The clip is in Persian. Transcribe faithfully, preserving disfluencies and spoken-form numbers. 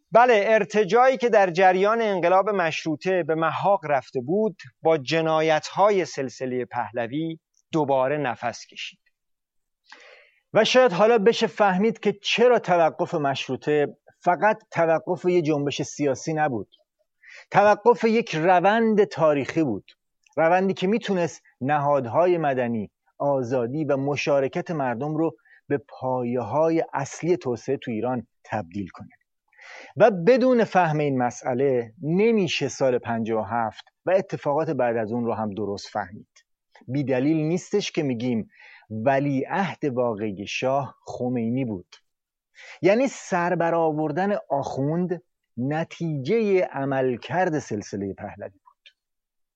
بله، ارتجاعی که در جریان انقلاب مشروطه به محاق رفته بود با جنایت‌های سلسله پهلوی دوباره نفس کشید. و شاید حالا بشه فهمید که چرا توقف مشروطه فقط توقف یک جنبش سیاسی نبود، توقف یک روند تاریخی بود، روندی که میتونست نهادهای مدنی، آزادی و مشارکت مردم رو به پایه‌های اصلی توسعه تو ایران تبدیل کنه. و بدون فهم این مسئله نمیشه سال پنجاه و هفت و اتفاقات بعد از اون رو هم درست فهمید. بی دلیل نیستش که میگیم ولیعهد واقعی شاه خمینی بود. یعنی سربرآوردن آخوند نتیجه عملکرد سلسله پهلوی بود.